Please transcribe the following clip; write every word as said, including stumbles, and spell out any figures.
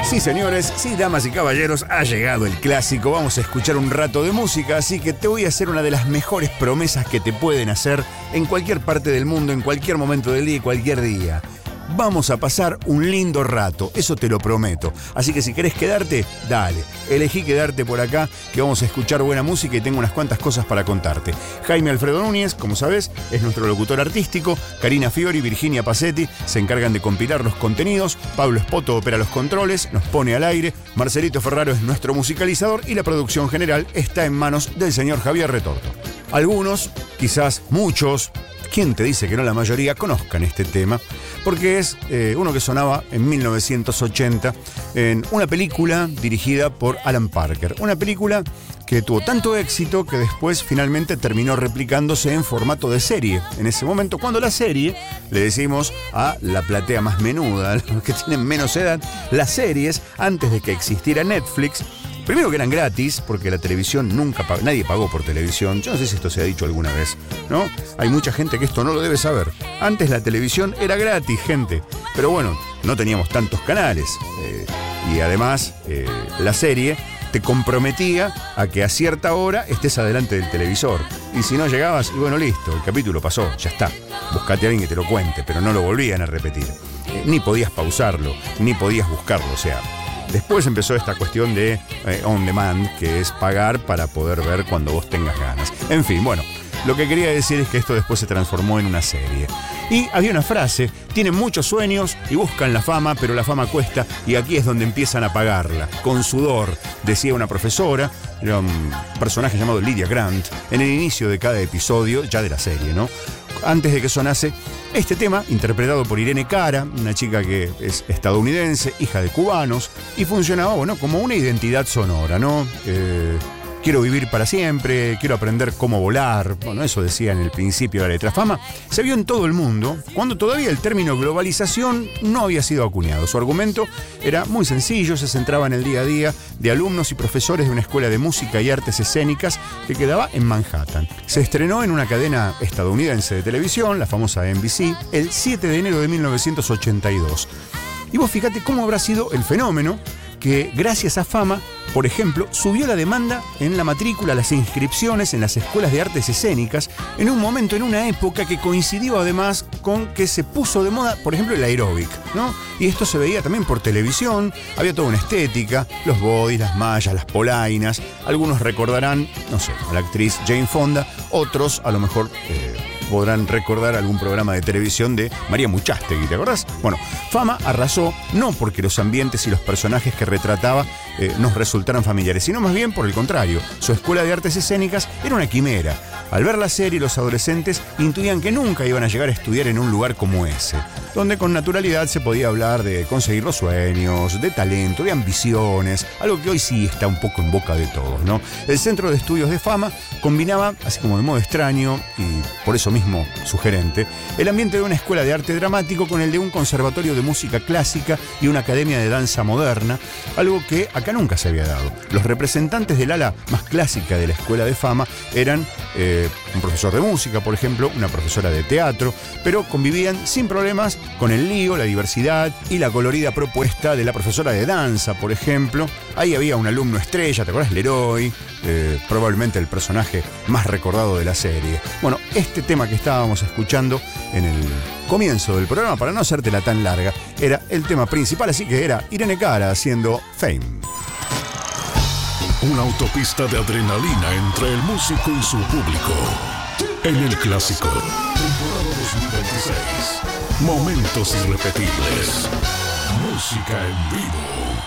Sí, señores, sí, damas y caballeros, ha llegado el clásico. Vamos a escuchar un rato de música, así que te voy a hacer una de las mejores promesas que te pueden hacer en cualquier parte del mundo, en cualquier momento del día y cualquier día. Vamos a pasar un lindo rato, eso te lo prometo. Así que si querés quedarte, dale. Elegí quedarte por acá, que vamos a escuchar buena música y tengo unas cuantas cosas para contarte. Jaime Alfredo Núñez, como sabés, es nuestro locutor artístico. Karina Fiori y Virginia Pacetti se encargan de compilar los contenidos. Pablo Espoto opera los controles, nos pone al aire. Marcelito Ferraro es nuestro musicalizador y la producción general está en manos del señor Javier Retorto. Algunos, quizás muchos, ¿quién te dice que no la mayoría conozcan este tema? Porque es eh, uno que sonaba en mil novecientos ochenta en una película dirigida por Alan Parker. Una película que tuvo tanto éxito que después finalmente terminó replicándose en formato de serie. En ese momento, cuando la serie, le decimos a la platea más menuda, a los que tienen menos edad, las series, antes de que existiera Netflix, primero que eran gratis, porque la televisión nunca pagó, nadie pagó por televisión. Yo no sé si esto se ha dicho alguna vez, ¿no? Hay mucha gente que esto no lo debe saber. Antes la televisión era gratis, gente. Pero bueno, no teníamos tantos canales. Eh, y además, eh, la serie te comprometía a que a cierta hora estés adelante del televisor. Y si no llegabas, y bueno, listo, el capítulo pasó, ya está. Buscate a alguien que te lo cuente, pero no lo volvían a repetir. Eh, ni podías pausarlo, ni podías buscarlo, o sea... Después empezó esta cuestión de eh, on demand, que es pagar para poder ver cuando vos tengas ganas. En fin, bueno, lo que quería decir es que esto después se transformó en una serie. Y había una frase: tienen muchos sueños y buscan la fama, pero la fama cuesta y aquí es donde empiezan a pagarla. Con sudor, decía una profesora, era un personaje llamado Lydia Grant, en el inicio de cada episodio, ya de la serie, ¿no? Antes de que sonase este tema, interpretado por Irene Cara, una chica que es estadounidense, hija de cubanos, y funcionaba, bueno, como una identidad sonora, ¿no? Eh, quiero vivir para siempre, quiero aprender cómo volar. Bueno, eso decía en el principio de la letra. Fama se vio en todo el mundo cuando todavía el término globalización no había sido acuñado. Su argumento era muy sencillo, se centraba en el día a día de alumnos y profesores de una escuela de música y artes escénicas que quedaba en Manhattan. Se estrenó en una cadena estadounidense de televisión, la famosa N B C, el siete de enero de mil novecientos ochenta y dos. Y vos fíjate cómo habrá sido el fenómeno que, gracias a Fama, por ejemplo, subió la demanda en la matrícula, las inscripciones en las escuelas de artes escénicas, en un momento, en una época que coincidió además con que se puso de moda, por ejemplo, el aeróbic, ¿no? Y esto se veía también por televisión, había toda una estética, los bodys, las mallas, las polainas. Algunos recordarán, no sé, a la actriz Jane Fonda, otros a lo mejor... Eh, podrán recordar algún programa de televisión de María Muchastegui, ¿te acordás? Bueno, Fama arrasó no porque los ambientes y los personajes que retrataba eh, nos resultaran familiares, sino más bien por el contrario. Su escuela de artes escénicas era una quimera. Al ver la serie, los adolescentes intuían que nunca iban a llegar a estudiar en un lugar como ese, donde con naturalidad se podía hablar de conseguir los sueños, de talento, de ambiciones, algo que hoy sí está un poco en boca de todos, ¿no? El Centro de Estudios de Fama combinaba, así como de modo extraño y por eso mismo sugerente, el ambiente de una escuela de arte dramático con el de un conservatorio de música clásica y una academia de danza moderna, algo que acá nunca se había dado. Los representantes del ala más clásica de la escuela de Fama eran eh, un profesor de música, por ejemplo, una profesora de teatro, pero convivían sin problemas con el lío, la diversidad y la colorida propuesta de la profesora de danza, por ejemplo. Ahí había un alumno estrella, ¿te acuerdas? Leroy, eh, probablemente el personaje más recordado de la serie. Bueno, este tema que estábamos escuchando en el comienzo del programa, para no hacértela tan larga, era el tema principal, así que era Irene Cara haciendo Fame. Una autopista de adrenalina entre el músico y su público. En el clásico, temporada dos mil veintiséis. Momentos irrepetibles. Música en vivo.